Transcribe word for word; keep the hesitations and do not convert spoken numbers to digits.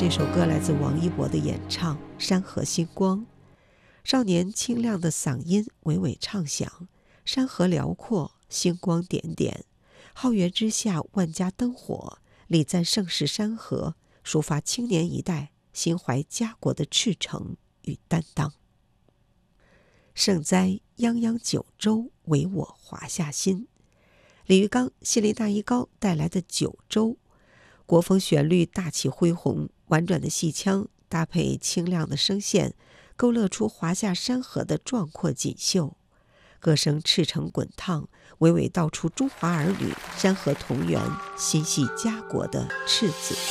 这首歌来自王一博的演唱《山河星光》。少年清亮的嗓音娓娓唱响，山河辽阔，星光点点，皓月之下万家灯火，礼赞盛世山河，抒发青年一代心怀家国的赤诚与担当。盛哉泱泱九州，唯我华夏心。李玉刚、谢林大一高带来的《九州》，国风旋律大气恢宏，婉转的戏腔搭配清亮的声线，勾勒出华夏山河的壮阔锦绣。歌声赤诚滚烫，娓娓道出中华儿女山河同源、心系家国的赤子之